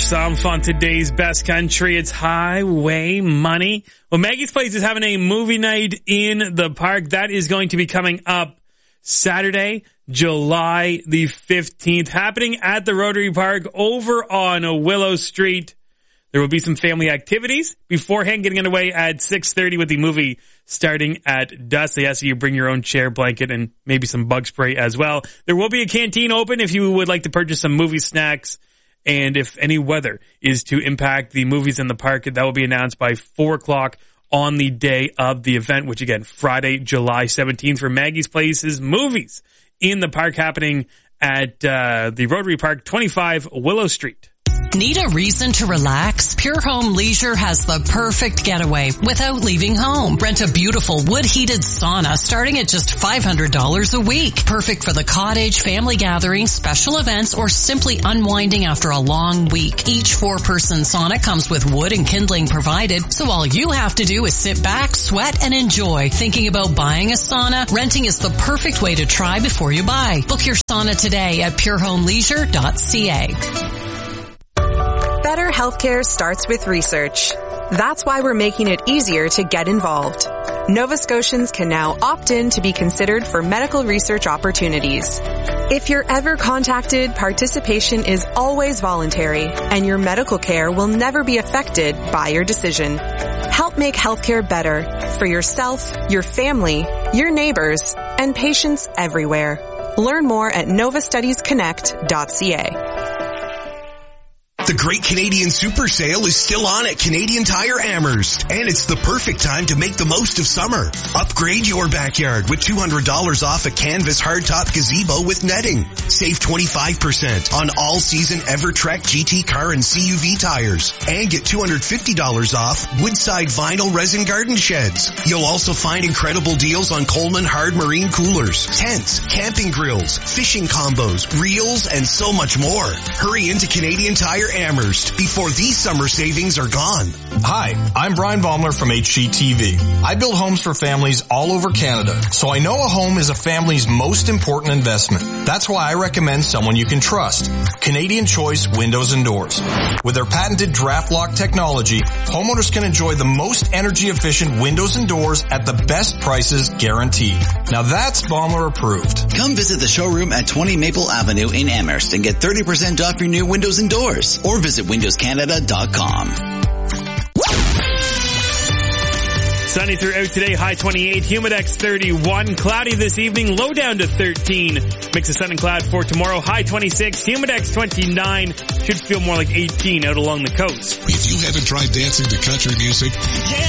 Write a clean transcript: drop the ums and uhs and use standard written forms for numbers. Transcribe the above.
some fun. Today's best country. It's Highway Money. Well, Maggie's Place is having a movie night in the park. That is going to be coming up Saturday, July the 15th, happening at the Rotary Park over on Willow Street. There will be some family activities beforehand, getting underway at 6:30 with the movie starting at dusk. They ask you to bring your own chair, blanket, and maybe some bug spray as well. There will be a canteen open if you would like to purchase some movie snacks. And if any weather is to impact the movies in the park, that will be announced by 4 o'clock on the day of the event, which again, Friday, July 17th for Maggie's Place's movies in the park, happening at the Rotary Park, 25 Willow Street. Need a reason to relax? Pure Home Leisure has the perfect getaway without leaving home. Rent a beautiful wood-heated sauna starting at just $500 a week. Perfect for the cottage, family gatherings, special events, or simply unwinding after a long week. Each 4-person sauna comes with wood and kindling provided, so all you have to do is sit back, sweat, and enjoy. Thinking about buying a sauna? Renting is the perfect way to try before you buy. Book your sauna today at purehomeleisure.ca. Better healthcare starts with research. That's why we're making it easier to get involved. Nova Scotians can now opt in to be considered for medical research opportunities. If you're ever contacted, participation is always voluntary, and your medical care will never be affected by your decision. Help make healthcare better for yourself, your family, your neighbors, and patients everywhere. Learn more at novastudiesconnect.ca. The Great Canadian Super Sale is still on at Canadian Tire Amherst, and it's the perfect time to make the most of summer. Upgrade your backyard with $200 off a canvas hardtop gazebo with netting. Save 25% on all-season EverTrek GT car and CUV tires, and get $250 off Woodside vinyl resin garden sheds. You'll also find incredible deals on Coleman hard marine coolers, tents, camping grills, fishing combos, reels, and so much more. Hurry into Canadian Tire Amherst before these summer savings are gone. Hi, I'm Brian Baumler from HGTV. I build homes for families all over Canada, so I know a home is a family's most important investment. That's why I recommend someone you can trust. Canadian Choice Windows and Doors. With their patented draft lock technology, homeowners can enjoy the most energy efficient windows and doors at the best prices guaranteed. Now that's Baumler approved. Come visit the showroom at 20 Maple Avenue in Amherst and get 30% off your new windows and doors. Or visit windowscanada.com. Sunny throughout today, high 28, Humidex 31, cloudy this evening, low down to 13. Mix of sun and cloud for tomorrow, high 26, Humidex 29, should feel more like 18 out along the coast. If you haven't tried dancing to country music,